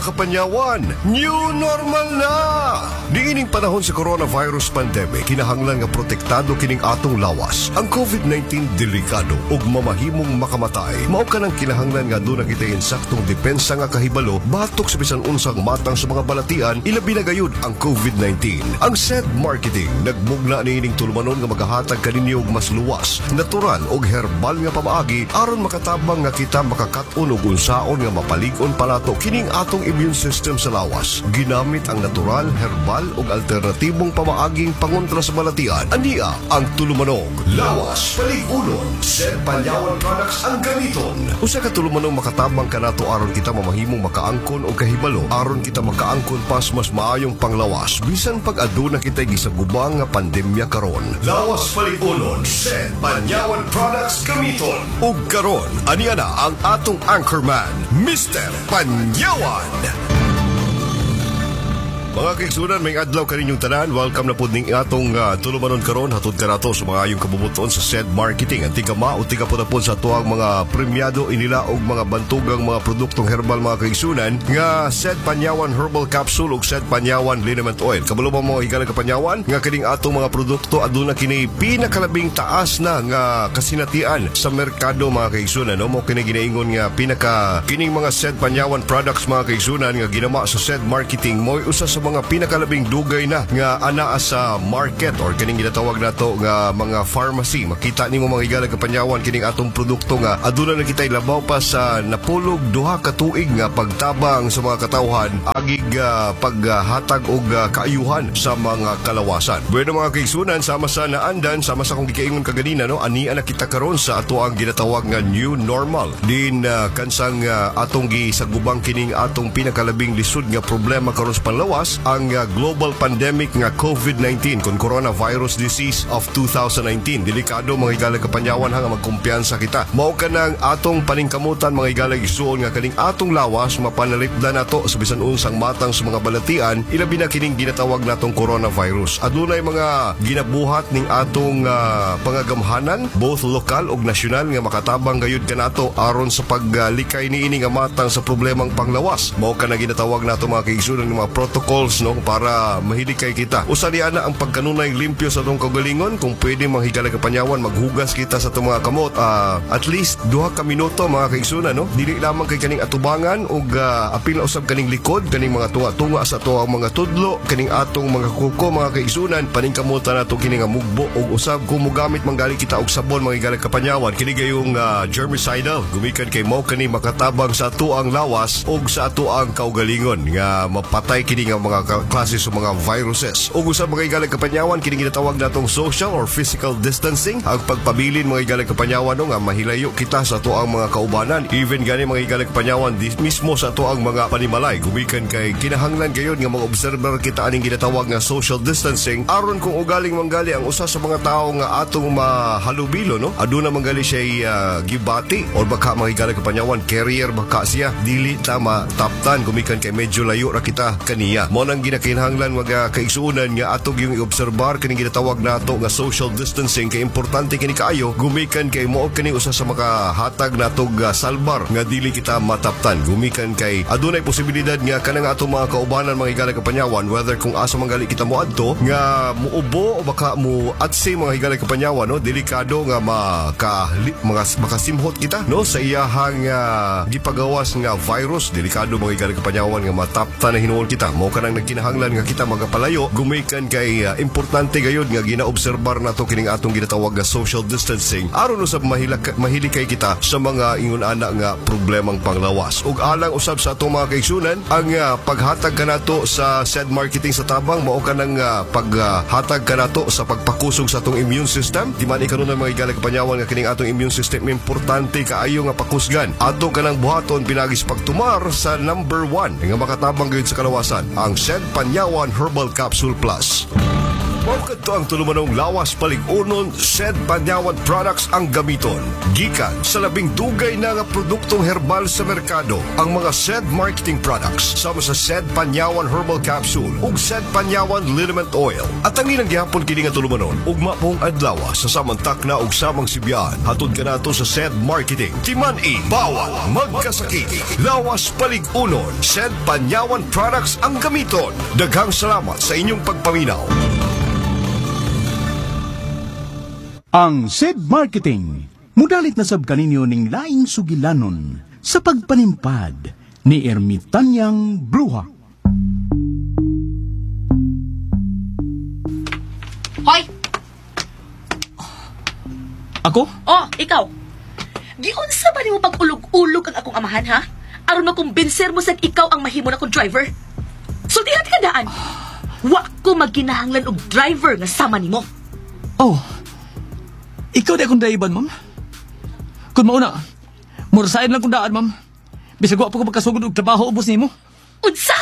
kapanyawan, new normal na! Diining panahon sa coronavirus pandemic, kinahanglan nga protektado kining atong lawas. Ang COVID-19 delikado ug mamahimong makamatay. Mao ka nang kinahanglan nga doon na kita insaktong depensa nga kahibalo batok sa bisan unsang matang sa mga balatian, ilabi na gayud ang COVID-19. Ang SED Marketing nagmugna niining tulumanon nga magahatag kaninyo og mas luwas, natural ug herbal nga pamaagi aron makatabang nga kita makakaton og unsaon nga mapalig-on palato kining atong immune system sa lawas. Ginamit ang natural, herbal ug alternatibong pamaaging pangontra sa balatian. Ania ang tulumanog. Lawas, palig-unon, SED Panyawan Products ang gamiton. Usa ka tulumanog makatabang kanato aron kita mamahimong makaangkon og kahibalo, aron kita makaangkon pas mas maayong panglawas bisan pag aduna kita gisagubang nga pandemya karon. Lawas, palig-unon, SED Panyawan Products gamiton. Ug karon, ania na ang atong anchorman, Mr. Panyawan. Mga kaigsunan, may adlaw kaninyong tanan. Welcome na po ning atong tulumanon karon hatod kanato sa mga ayong kabubuton sa SED Marketing. Ang tigama o tiga po na po sa tuwang mga premyado inila og mga bantugang mga produktong herbal mga kaigsunan nga SED Panyawan Herbal Capsule ug SED Panyawan Liniment Oil. Kabalo ba mo higala ka Panyawan nga kining atong mga produkto aduna kini pinakalabing taas na nga kasinatian sa merkado mga kaigsunan. No? Mo kini ginaingon nga pinaka kining mga SED Panyawan products mga kaigsunan nga ginama sa SED Marketing mo'y usa sa mga pinakalabing dugay na nga anaa sa market or kining ginatawag nato nga mga pharmacy. Makita nimo mga higala ka Panyawan kining atong produkto nga aduna na kitay labaw pa sa napulog duha ka tuig nga pagtabang sa mga katawhan agig paghatag og kaayuhan sa mga kalawasan. Bueno mga kaigsunan, sama sa naandan, sama sa kung gikaingon kaganina no, ani ana kita karon sa ato ang ginatawag nga new normal. Din kansang atong gisagubang kining atong pinakalabing lisod nga problema karon sa panlawas, ang global pandemic nga COVID-19 kung coronavirus disease of 2019. Delikado mga higala ka Panyawan nga magkumpiyansa kita. Mao ka nang atong paningkamutan mga higala isuon nga kaning atong lawas mapanalipdan nato sa bisan unsang matang sa mga balatian, ilabi na kining ginatawag natong coronavirus. Adunay mga ginabuhat ning atong pangagamhanan both lokal ug nasyonal nga makatabang gayud kanato aron sa paglikay niini nga matang sa problemang panglawas. Mao ka na ginatawag nato mga kaigsunan ng mga protocol no, para mahilikay kita. Usa niya na ang pagkanunay limpyo sa atong kaugalingon. Kung pwede mga higala ka Panyawan, maghugas kita sa itong mga kamot at least 2 ka minuto mga kaigsunan no? Dili lamang kay kaning atubangan o apil na usab kaning likod, kaning mga tunga-tunga sa ato ang mga tudlo, kaning atong mga kuko mga kaigsunan, paningkamutan nato kining nga mugbo o usab kung mugamit manggali kita og sabon mga higala ka Panyawan, kini gayong germicidal gumikan kay mao kani makatabang sa ato ang lawas o sa ato ang kaugalingon nga mapatay kini nga mga klase sa mga viruses. O usab mga higala ka Panyawan, kini ginatawag natong social or physical distancing. Ang pagpabilin mga higala ka Panyawan no, nga mahilayo kita sa ato ang mga kaubanan. Even gani mga higala ka Panyawan mismo sa ato ang mga panimalay. Gumikan kay kinahanglan gayon nga mga observer kita aning ginatawag nga social distancing aron kung ugaling manggali ang usa sa mga tao nga atong mahalubilo no, aduna manggali siya gibati or baka mga higala ka Panyawan carrier baka siya dili ta mataptan gumikan kay medyo layo ra kita kaniya. Mo nang ginakinahanglan mga kaigsuunan nga atog yung i-obserbar kining ginatawag nato nga social distancing kay importante kini kaayo gumikan kay mao kini usa sa makahatag natog salbar nga dili kita mataptan. Gumikan kay adunay posibilidad nga kanang ato mga kaubanan mga higala ka Panyawan whether kung asa manggali kita moadto nga muubo o baka mo atse mga higala ka Panyawan no, delikado nga makasimhot kita no sa iyahang gipagawas nga virus. Delikado mga higala ka Panyawan nga mataptan na hinuon kita. Mao kanang nagkinahanglan nga kita magapalayo gumikan kay importante gayud nga ginaobserbar nato kining atong ginatawag nga social distancing aron usab mahilikay kita sa mga ingon ana nga problemang panglawas. Ug alang usab sa atong mga kaigsunan ang paghatag kanato sa SED Marketing sa tabang mao kanang paghatag kanato sa pagpakusog sa atong immune system. Di man ikanon mga higala ka Panyawan nga kining atong immune system importante kaayo nga pakusgan ato kanang buhaton pinagis pagtumar sa number 1 nga makatabang gayud sa kalawasan, ang SED Panyawan Herbal Capsule Plus. Bawkad to ang tulumanong lawas paligunon, SED Panyawan products ang gamiton. Gikan sa labing dugay na nga produktong herbal sa merkado, ang mga SED marketing products sama sa SED Panyawan Herbal Capsule ug SED Panyawan Liniment Oil. At ang ilang gihapon kini nga tulumanon, ugma pong adlaw sa samantak na ug samang sibyan. Hatod ka nato sa SED Marketing. Timan-i, bawal magkasakit. Lawas paligunon, SED Panyawan products ang gamiton. Daghang salamat sa inyong pagpaminaw. Ang SED Marketing, mudalit na sab kaninyo ning laing sugilanon sa pagpanimpad ni Ermitanyang Bruha. Hoy! Ako? Oh, ikaw! Giunsa ba ni mo pag-ulog-ulog ang akong amahan, ha? Aron makumbinser mo sa ikaw ang mahimo na kong driver? Sultihan ka daan! Wa ko magginahanglan og driver nga sama nimo. Oh, ikaw di akong daiban, ma'am. Kung mauna, murasain lang kong daan, ma'am. Bisag wa pa ko magkasugod og trabaho ubos nimo. Unsa?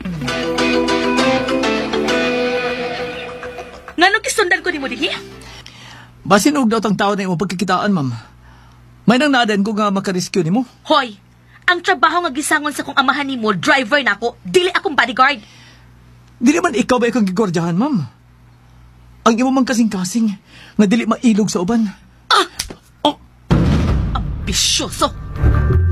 Nganong kisundan ko nimo dihi? Basin og daw tang tao na imo pagkikitaan, ma'am. May nang naadan ko nga makarescue nimo. Hoy, ang trabaho nga gisangon sa kong amahan nimo, driver na ako, dili akong bodyguard. Di naman ikaw ba ikong gigordyahan, ma'am? Ang imo man kasing-kasing nga dili mailog sa uban. Ambisyoso!